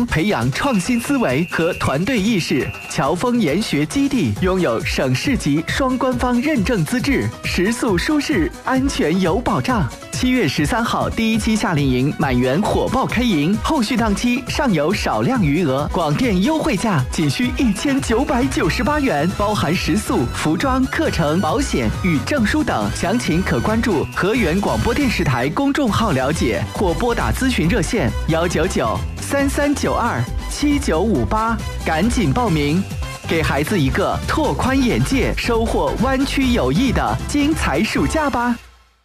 培养创新思维和团队意识。侨丰研学基地拥有省市级双官方认证资质，食宿舒适，安全有保障。7月13号第一期夏令营满员火爆开营，后续档期尚有少量余额，广电优惠价仅需1998元，包含食宿、服装、课程、保险与证书等。详情可关注河源广播电视台公众号了解，或拨打咨询热线199-3392-7958，赶紧报名，给孩子一个拓宽眼界、收获湾区友谊的精彩暑假吧。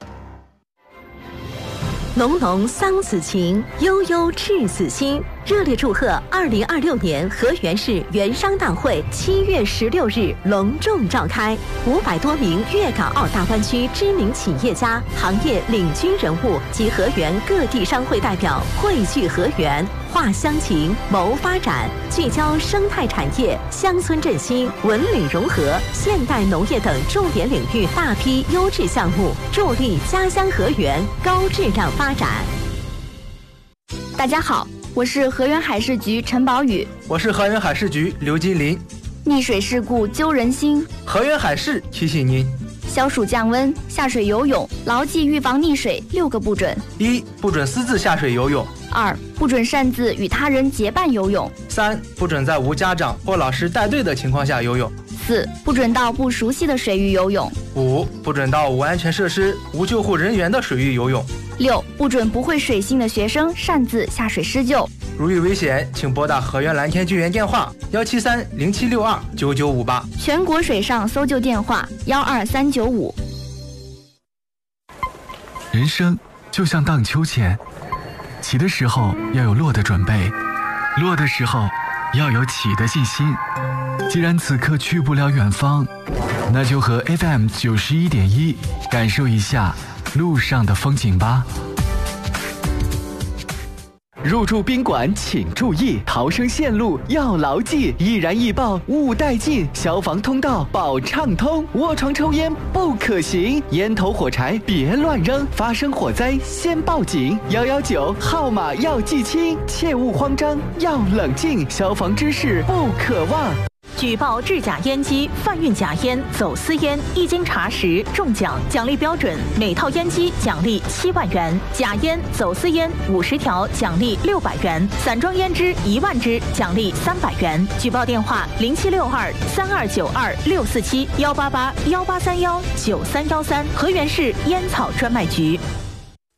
浓浓桑梓情，悠悠赤子心。热烈祝贺2026年河源市原商大会7月16日隆重召开，500多名粤港澳大湾区知名企业家、行业领军人物及河源各地商会代表汇聚河源，话乡情，谋发展，聚焦生态产业、乡村振兴、文旅融合、现代农业等重点领域大批优质项目，助力家乡河源高质量发展。 大家好，我是河源海事局陈宝宇。 我是河源海事局刘金林。 溺水事故揪人心， 河源海事提醒您： 消暑降温，下水游泳，牢记预防溺水6个不准 ：1. 不准私自下水游泳 ；2. 不准擅自与他人结伴游泳 ；3. 不准在无家长或老师带队的情况下游泳 ；4. 不准到不熟悉的水域游泳 ；5. 不准到无安全设施、无救护人员的水域游泳 ；6. 不准不会水性的学生擅自下水施救。 如遇危险，请拨打河源蓝天救援电话17307629958， 全国水上搜救电话12395。 人生就像荡秋千，起的时候要有落的准备，落的时候要有起的信心。既然此刻去不了远方，那就和 FM 91.1感受一下路上的风景吧。 入住宾馆请注意，逃生线路要牢记，易燃易爆勿带进，消防通道保畅通，卧床抽烟不可行，烟头火柴别乱扔，发生火灾先报警，119号码要记清，切勿慌张要冷静，消防知识不可忘。 举报制假烟机、贩运假烟、走私烟，一经查实中奖，奖励标准：每套烟机奖励7万元，假烟、走私烟50条奖励600元，散装烟支1万支奖励300元。举报电话：076232926647，18818319313，河源市烟草专卖局。